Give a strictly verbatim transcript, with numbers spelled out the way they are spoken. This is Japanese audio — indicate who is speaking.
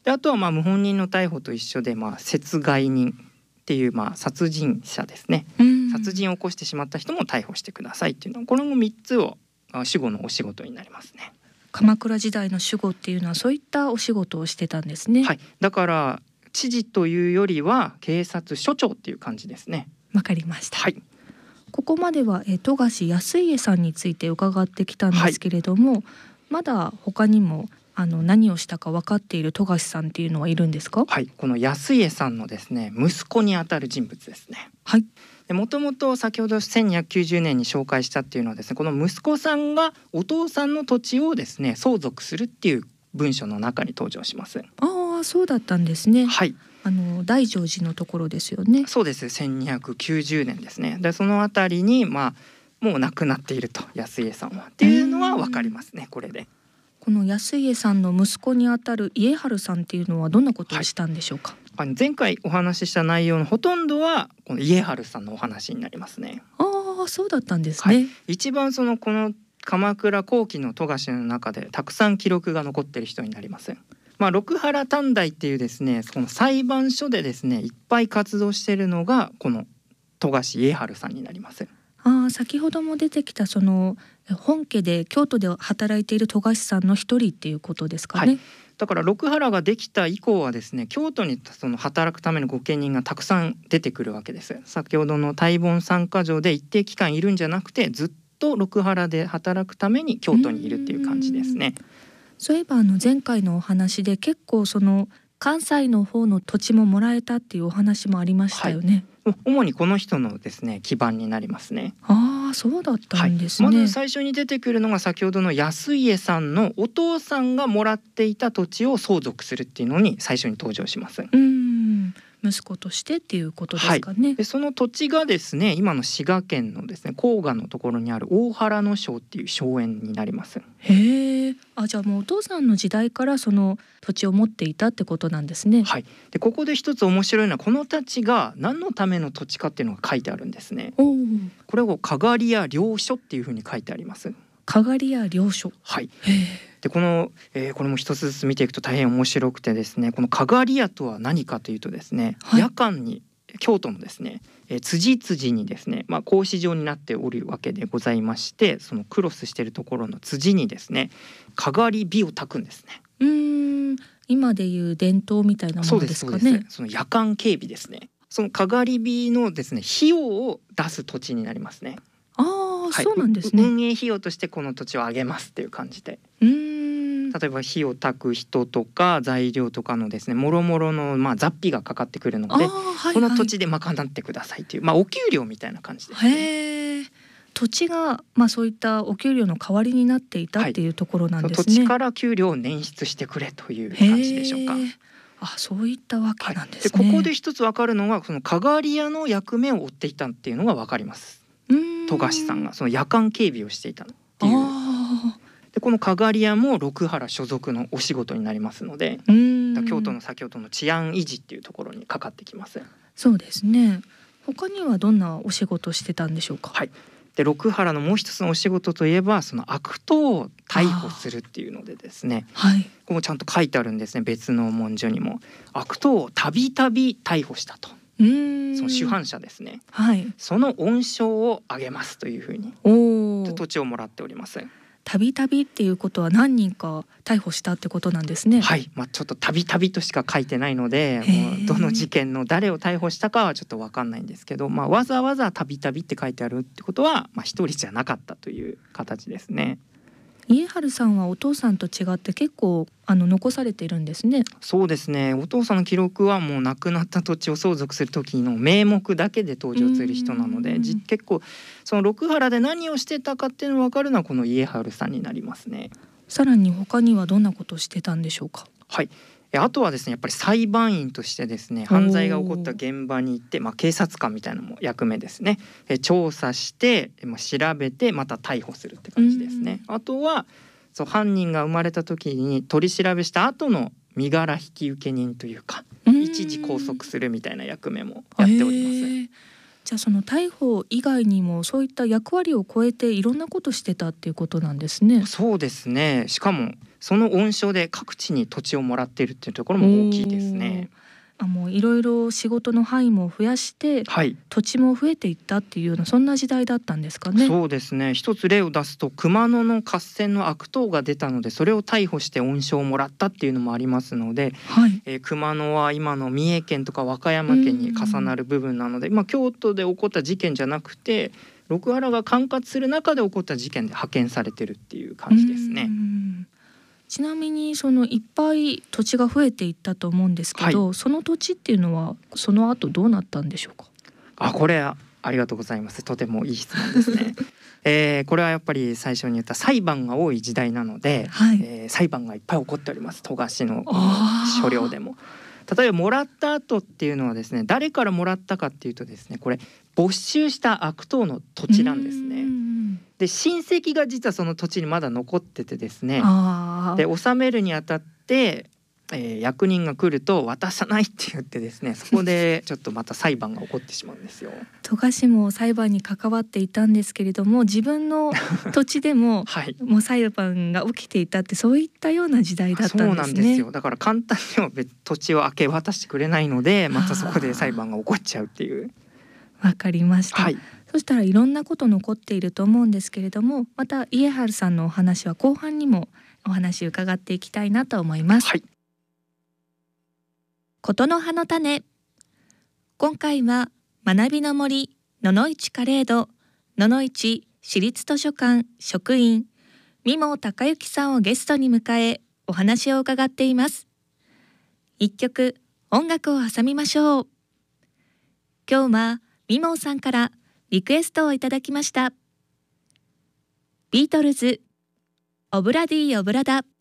Speaker 1: であとはまあ謀反人の逮捕と一緒で、まあ殺害人っていうまあ殺人者ですね、
Speaker 2: うん、
Speaker 1: 殺人を起こしてしまった人も逮捕してくださいっていうのは、これもみっつを守護のお仕事になりますね。
Speaker 2: 鎌倉時代の守護っていうのはそういったお仕事をしてたんですね。
Speaker 1: はい、だから知事というよりは警察署長っていう感じですね。
Speaker 2: わかりました。
Speaker 1: はい、
Speaker 2: ここまではえ富樫康家さんについて伺ってきたんですけれども、はい、まだ他にもあの何をしたか分かっている富樫さんっていうのはいるんですか？
Speaker 1: はい、この康家さんのですね息子にあたる人物ですね。
Speaker 2: はい。
Speaker 1: もともと先ほどせんにひゃくきゅうじゅうねんに紹介したっていうのはですね、この息子さんがお父さんの土地をですね相続するっていう文書の中に登場します。
Speaker 2: ああ、そうだったんですね。
Speaker 1: はい、
Speaker 2: あの大乗寺のところですよね。
Speaker 1: そうです。せんにひゃくきゅうじゅうねんですね。でそのあたりにまあもう亡くなっていると康家さんはっていうのは分かりますね。これで
Speaker 2: この康家さんの息子にあたる家治さんっていうのはどんなことをしたんでしょうか？
Speaker 1: はい、あの前回お話しした内容のほとんどはこの家治さんのお話になりますね。
Speaker 2: ああ、そうだったんですね。はい、
Speaker 1: 一番そのこの鎌倉後期の富樫の中でたくさん記録が残っている人になります。まあ、六原短大っていうですねこの裁判所でですねいっぱい活動しているのがこの富樫家治さんになります。
Speaker 2: ああ、先ほども出てきたその本家で京都で働いている富樫さんの一人っていうことですかね。
Speaker 1: はい、だから六原ができた以降はですね京都にその働くための御家人がたくさん出てくるわけです。先ほどの大盆三ヶ条で一定期間いるんじゃなくてずっと六原で働くために京都にいるっていう感じですね。
Speaker 2: そういえばあの前回のお話で結構その関西の方の土地ももらえたっていうお話もありましたよね。
Speaker 1: はい、主にこの人のですね基盤になりますね。
Speaker 2: ああ、そうだったんですね。
Speaker 1: はい、まず最初に出てくるのが先ほどの康家さんのお父さんがもらっていた土地を相続するっていうのに最初に登場します。
Speaker 2: うん、息子としてっていうことですかね。
Speaker 1: はい、でその土地がですね今の滋賀県のですね甲賀のところにある大原野荘っていう荘園になります。
Speaker 2: へえ、あ、じゃあもうお父さんの時代からその土地を持っていたってことなんですね。
Speaker 1: はい、でここで一つ面白いのはこの土地が何のための土地かっていうのが書いてあるんですね。
Speaker 2: お
Speaker 1: これをかがりや領所っていうふうに書いてあります。
Speaker 2: かがりや領所。
Speaker 1: はい。
Speaker 2: へえ。
Speaker 1: でこの、えー、これも一つずつ見ていくと大変面白くてですね、このかがり屋とは何かというとですね、はい、夜間に京都のですね、えー、辻辻にですね、まあ、格子状になっておるわけでございまして、そのクロスしているところの辻にですねかがり火を焚くんですね。
Speaker 2: うーん、今でいう伝統みたいなものですかね。
Speaker 1: そうです、そうです。その夜間警備ですね。そのかがり火のですね費用を出す土地になりますね。
Speaker 2: ああ、
Speaker 1: はい、
Speaker 2: そうなんですね。
Speaker 1: 運営費用としてこの土地をあげますっていう感じで。
Speaker 2: うーん、
Speaker 1: 例えば火を焚く人とか材料とかのですねもろもろのまあ雑費がかかってくるので、はいはい、この土地で賄ってくださいという、まあ、お給料みたいな感じです、ね。
Speaker 2: へえ。土地が、まあ、そういったお給料の代わりになっていたっていうところなんですね。
Speaker 1: はい、土地から給料を捻出してくれという感じでしょうか。
Speaker 2: あ、そういったわけなんですね。
Speaker 1: はい、でここで一つ分かるのがそのかがり屋の役目を負っていたっていうのが分かります。富樫さんがその夜間警備をしていたっていう。でこのかがり屋も六原所属のお仕事になりますので、京都の先ほどの治安維持っていうところにかかってきます。
Speaker 2: そうですね。他にはどんなお仕事をしてたんでしょうか。
Speaker 1: はい、で六原のもう一つのお仕事といえばその悪党を逮捕するっていうのでですね、はい、ここもちゃんと書いてあるんですね。別の文書にも悪党をたびたび逮捕したと。うーん、その主犯者ですね、はい、その恩賞をあげますというふうに土地をもらっております。
Speaker 2: たびたびっていうことは何人か逮捕したってことなんですね。
Speaker 1: はい、まあ、ちょっとたびたびとしか書いてないのでもうどの事件の誰を逮捕したかはちょっと分かんないんですけど、まあ、わざわざたびたびって書いてあるってことはまあ一人じゃなかったという形ですね。
Speaker 2: 家治さんはお父さんと違って結構あの残されているんですね。
Speaker 1: そうですね。お父さんの記録はもう亡くなった土地を相続する時の名目だけで登場する人なので、結構その六原で何をしてたかっていうのが分かるのはこの家治さんになりますね。
Speaker 2: さらに他にはどんなことをしてたんでしょうか。
Speaker 1: はい、あとはですねやっぱり裁判員としてですね犯罪が起こった現場に行って、まあ、警察官みたいなのも役目ですね。え調査して、まあ、調べてまた逮捕するって感じですね。あとはそう犯人が生まれた時に取り調べした後の身柄引受人というか一時拘束するみたいな役目もやっております。
Speaker 2: じゃあその逮捕以外にもそういった役割を超えていろんなことしてたっていうことなんですね。
Speaker 1: そうですね。しかもその恩賞で各地に土地をもらっているっていうところも大きいですね。
Speaker 2: あ、もういろいろ仕事の範囲も増やして、
Speaker 1: はい、
Speaker 2: 土地も増えていったっていうようなそんな時代だったんですかね。
Speaker 1: そうですね。一つ例を出すと熊野の合戦の悪党が出たのでそれを逮捕して恩賞をもらったっていうのもありますので、
Speaker 2: はい、
Speaker 1: えー、熊野は今の三重県とか和歌山県に重なる部分なので、まあ、京都で起こった事件じゃなくて六原が管轄する中で起こった事件で派遣されてるっていう感じですね。
Speaker 2: ちなみにそのいっぱい土地が増えていったと思うんですけど、はい、その土地っていうのはその後どうなったんでしょうか。
Speaker 1: あ、これありがとうございます。とてもいい質問ですね。えー、これはやっぱり最初に言った裁判が多い時代なので、はい、えー、裁判がいっぱい起こっております。富樫の所領でも。例えばもらった後っていうのはですね、誰からもらったかっていうとですね、これ没収した悪党の土地なんですね。で親戚が実はその土地にまだ残っててですね、で納めるにあたって、えー、役人が来ると渡さないって言ってですね、そこでちょっとまた裁判が起こってしまうんですよ。
Speaker 2: 富樫も裁判に関わっていたんですけれども、自分の土地でも、はい、もう裁判が起きていたってそういったような時代だったんですね。
Speaker 1: そうなんですよ。だから簡単には別土地を明け渡してくれないので、またそこで裁判が起こっちゃうっていう。
Speaker 2: わかりました、はい、そしたらいろんなこと残っていると思うんですけれども、また家治さんのお話は後半にもお話伺っていきたいなと思います。はい、ことの葉の種、今回は学びの森野々市カレード野々市市立図書館職員三毛孝之さんをゲストに迎えお話を伺っています。一曲音楽を挟みましょう。今日は三毛さんからリクエストをいただきました。ビートルズオブラディオブラダ。